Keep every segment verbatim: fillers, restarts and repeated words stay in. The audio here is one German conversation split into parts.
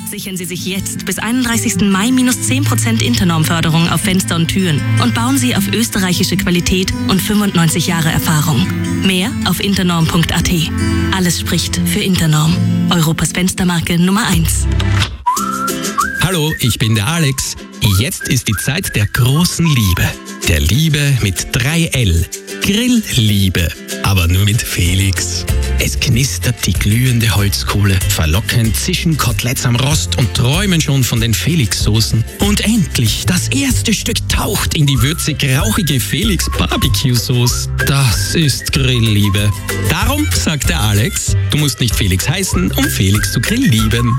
Sichern Sie sich jetzt bis einunddreißigsten Mai minus zehn Prozent Internorm-Förderung auf Fenster und Türen und bauen Sie auf österreichische Qualität und fünfundneunzig Jahre Erfahrung. Mehr auf internorm punkt a t. Alles spricht für Internorm. Europas Fenstermarke Nummer eins. Hallo, ich bin der Alex. Jetzt ist die Zeit der großen Liebe. Der Liebe mit drei L. Grillliebe. Aber nur mit Felix. Es knistert die glühende Holzkohle. Verlockend zischen Koteletts am Rost und träumen schon von den Felix-Soßen. Und endlich, das erste Stück taucht in die würzig-rauchige Felix-Barbecue-Sauce. Das ist Grillliebe. Darum sagt der Alex, du musst nicht Felix heißen, um Felix zu grilllieben.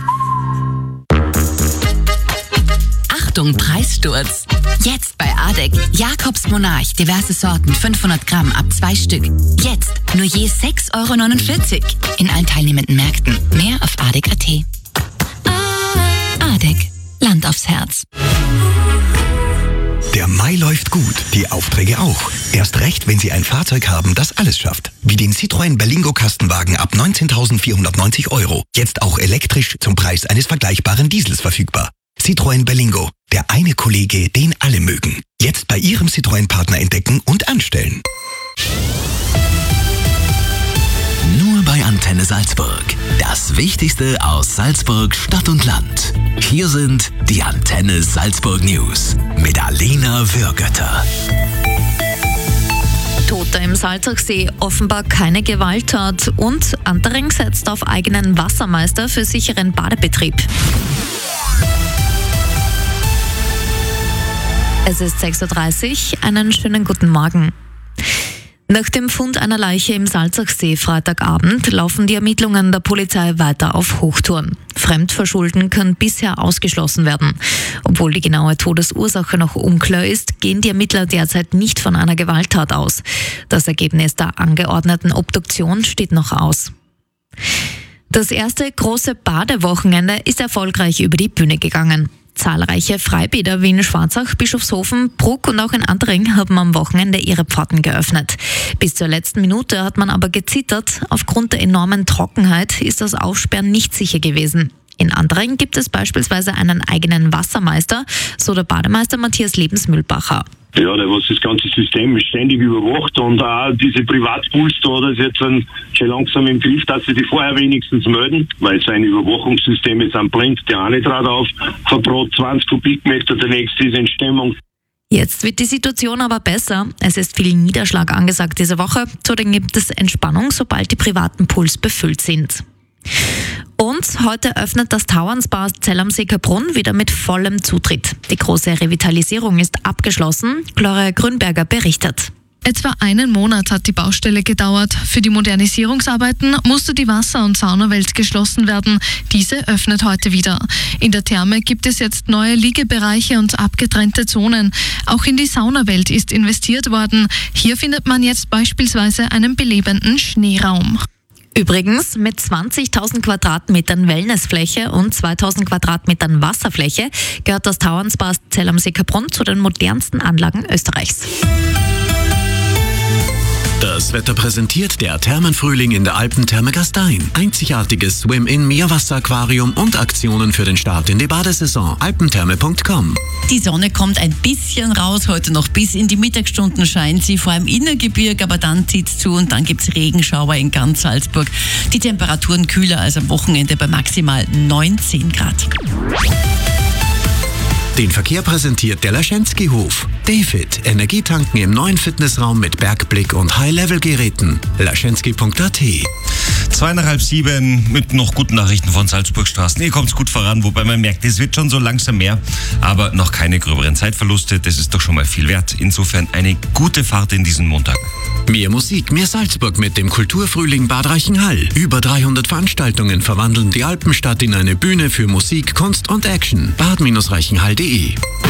Achtung, Preissturz! Jetzt bei Adek. Jakobs Monarch, diverse Sorten, fünfhundert Gramm ab zwei Stück. Jetzt nur je sechs Euro neunundvierzig. In allen teilnehmenden Märkten. Mehr auf adek punkt a t. Adek. Land aufs Herz. Der Mai läuft gut, die Aufträge auch. Erst recht, wenn Sie ein Fahrzeug haben, das alles schafft. Wie den Citroën Berlingo Kastenwagen ab neunzehntausendvierhundertneunzig Euro. Jetzt auch elektrisch zum Preis eines vergleichbaren Diesels verfügbar. Citroën Berlingo, der eine Kollege, den alle mögen. Jetzt bei Ihrem Citroën-Partner entdecken und anstellen. Nur bei Antenne Salzburg. Das Wichtigste aus Salzburg, Stadt und Land. Hier sind die Antenne Salzburg News mit Alena Würgötter. Tote im Salzachsee, offenbar keine Gewalttat. Und Antering setzt auf eigenen Wassermeister für sicheren Badebetrieb. Es ist sechs Uhr dreißig, einen schönen guten Morgen. Nach dem Fund einer Leiche im Salzachsee Freitagabend laufen die Ermittlungen der Polizei weiter auf Hochtouren. Fremdverschulden kann bisher ausgeschlossen werden. Obwohl die genaue Todesursache noch unklar ist, gehen die Ermittler derzeit nicht von einer Gewalttat aus. Das Ergebnis der angeordneten Obduktion steht noch aus. Das erste große Badewochenende ist erfolgreich über die Bühne gegangen. Zahlreiche Freibäder wie in Schwarzach, Bischofshofen, Bruck und auch in Antering haben am Wochenende ihre Pforten geöffnet. Bis zur letzten Minute hat man aber gezittert. Aufgrund der enormen Trockenheit ist das Aufsperren nicht sicher gewesen. In Antering gibt es beispielsweise einen eigenen Wassermeister, so der Bademeister Matthias Lebensmühlbacher. Ja, der was das ganze System ständig überwacht und auch diese Privatpools da, das jetzt schon langsam im Griff, dass sie die vorher wenigstens melden, weil seine Überwachungssysteme sind blind, der eine trat auf, verbrot zwanzig Kubikmeter, der nächste ist in Stemmung. Jetzt wird die Situation aber besser. Es ist viel Niederschlag angesagt diese Woche, zudem gibt es Entspannung, sobald die privaten Pools befüllt sind. Und heute öffnet das Tauernsbad Zell am See Kaprun wieder mit vollem Zutritt. Die große Revitalisierung ist abgeschlossen. Gloria Grünberger berichtet. Etwa einen Monat hat die Baustelle gedauert. Für die Modernisierungsarbeiten musste die Wasser- und Saunawelt geschlossen werden. Diese öffnet heute wieder. In der Therme gibt es jetzt neue Liegebereiche und abgetrennte Zonen. Auch in die Saunawelt ist investiert worden. Hier findet man jetzt beispielsweise einen belebenden Schneeraum. Übrigens, mit zwanzigtausend Quadratmetern Wellnessfläche und zweitausend Quadratmetern Wasserfläche gehört das Tauernsbad Zell am See Kaprun zu den modernsten Anlagen Österreichs. Das Wetter präsentiert der Thermenfrühling in der Alpentherme Gastein. Einzigartiges Swim-In-Meerwasseraquarium und Aktionen für den Start in die Badesaison. alpentherme punkt com. Die Sonne kommt ein bisschen raus, heute noch bis in die Mittagsstunden scheint sie, vor allem Innergebirge, aber dann zieht es zu und dann gibt es Regenschauer in ganz Salzburg. Die Temperaturen kühler als am Wochenende bei maximal neunzehn Grad. Den Verkehr präsentiert der Laschenski-Hof. Dayfit, Energietanken im neuen Fitnessraum mit Bergblick und High-Level-Geräten. laschenski punkt a t. Zweieinhalb sieben mit noch guten Nachrichten von Salzburgstraßen. Ihr kommt's gut voran, wobei man merkt, es wird schon so langsam mehr, aber noch keine gröberen Zeitverluste. Das ist doch schon mal viel wert. Insofern eine gute Fahrt in diesen Montag. Mehr Musik, mehr Salzburg mit dem Kulturfrühling Bad Reichenhall. Über dreihundert Veranstaltungen verwandeln die Alpenstadt in eine Bühne für Musik, Kunst und Action. bad Reichenhall punkt de